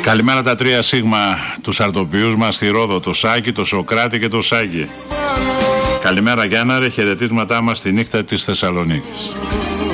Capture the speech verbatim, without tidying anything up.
Καλημέρα τα τρία σίγμα, τους αρτοποιούς μας στη Ρόδο, το Σάκη, το Σοκράτη και το Σάκη. Καλημέρα Γιάνναρε, χαιρετίσματά μας στη νύχτα της Θεσσαλονίκης.